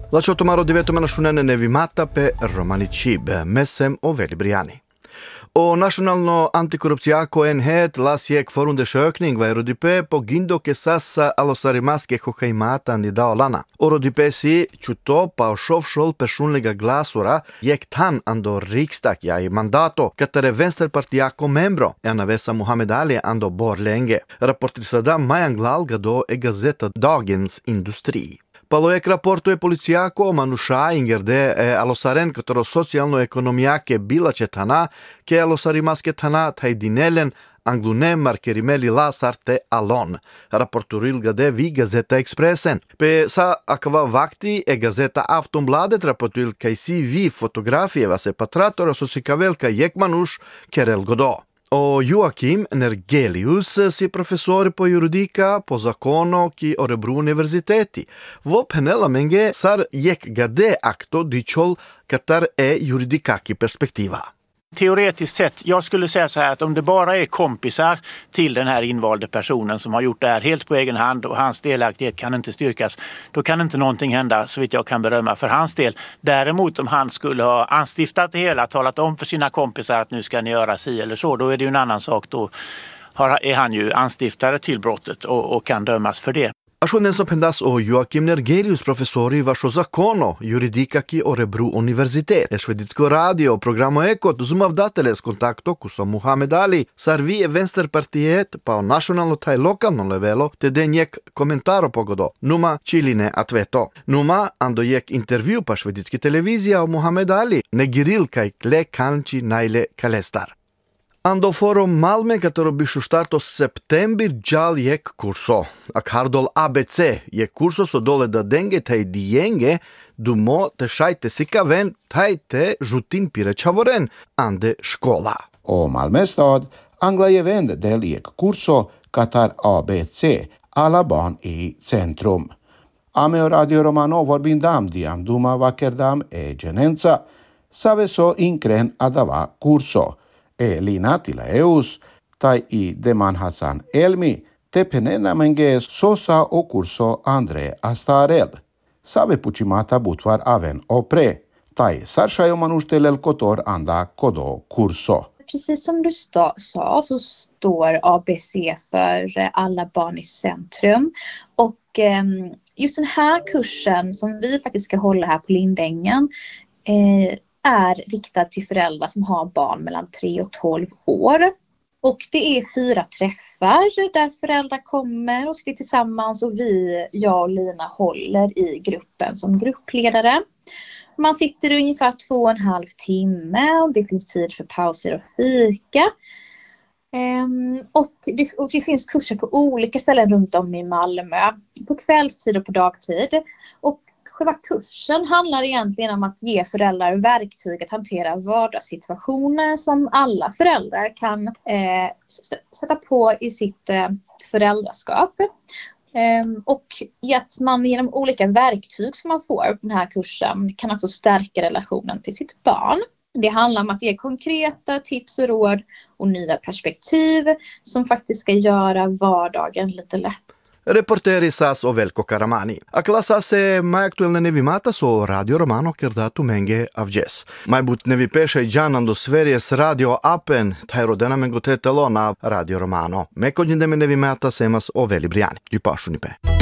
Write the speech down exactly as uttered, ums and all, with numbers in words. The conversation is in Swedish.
Lasciato maro divetto manasciunene nevimata pe romani cib, mesem o veli briani. Och nationalno antikorruptiako enhet lasjek förundersökning var Rodipe på gindo ke sassa alosarimaske hoheimatan i Dalarna. Och Rodipe si čuto pa šovšol personliga glasura jek tan ando riksdag ja i mandato, katare vänsterpartiako membro, ena vesa Muhammed Ali ando Borlänge. Rapportisada Majanglal gado e gazeta Dagens Industri. Palojek raportuje policijako manuša ingerde e alosaren katero socijalno-ekonomijake bilače tana, ke alosarimaske tana tajdinelen anglune markerimeli lasarte alon. Raporturil gade vi Gazeta Expressen. Pe sa akava vakti e Gazeta Aftonbladet raporturil kaj si vi fotografijeva se patratora sosikavelka jek manuš kerel godo. O Joakim Nergelius si profesor po juridika po zakono ki Örebro universiteti. Vo penela menge sar jek gade akto dichol katar e juridikaki perspektiva. Teoretiskt sett, jag skulle säga så här att om det bara är kompisar till den här invalde personen som har gjort det här helt på egen hand och hans delaktighet kan inte styrkas, då kan inte någonting hända så vitt jag kan berömma för hans del. Däremot om han skulle ha anstiftat det hela, talat om för sina kompisar att nu ska ni göra si eller så, då är det ju en annan sak. Då har, är han ju anstiftare till brottet och, och kan dömas för det. Ashtu pendas o Joakim Nergelius profesori vašo zakono juridika ki Örebro universitet. E šveditsko radio programo Ekot zumavdateles kontakto kuso Muhammed Ali sarvi e vänsterpartiet pa o nacionalno taj lokalno levelo te denjek komentaro pogodo. Numa čiline atveto. Numa ando jek intervju pa šveditski televizija o Muhammed Ali negiril kaj kle kanči najle kalestar. Ando forum Malme katero bišu štarto septembir džal jek kurso. Ak hardol A B C je kurso so dole da denge taj dijenge dumo te šajte sikaven taj te žutin pire čavoren ande škola. O Malmö stad anglajevänd del jek kurso katar A B C alla barn i centrum. Ame Radio Romano vorbindam diam duma vakerdam e genenza save so inkren adava kurso. E linatila eus, tai i deman Hassan Elmi, te penena menge sosa o curso Andre Astarel. Save pucimata butvar aven opre, tai sarșai o manuștelel cotor anda kodo curso. Precis som du sa så står A B C för alla barn i centrum. Och eh, just den här kursen som vi faktiskt ska hålla här på Lindängen eh, är riktad till föräldrar som har barn mellan tre och tolv år. Och det är fyra träffar där föräldrar kommer och sitter tillsammans och vi, jag och Lina håller i gruppen som gruppledare. Man sitter ungefär två och en halv timme och det finns tid för pauser och fika. Um, och, det, och det finns kurser på olika ställen runt om i Malmö. På kvällstid och på dagtid. Och själva kursen handlar egentligen om att ge föräldrar verktyg att hantera vardagssituationer som alla föräldrar kan eh, sätta på i sitt eh, föräldraskap. Eh, och i att man genom olika verktyg som man får på den här kursen kan också stärka relationen till sitt barn. Det handlar om att ge konkreta tips och råd och nya perspektiv som faktiskt ska göra vardagen lite lätt. Reporteri sas o Velko Karamani. A klasa se mai aktuelne nevimata so Radio Romano kerdatu menge avjes. Mai but nevi peše džanam do Sveriges radio apen taj rodena mengo te telo na Radio Romano. Me kodjindeme nevimata semas o Veli Briani. Ju pašunipe.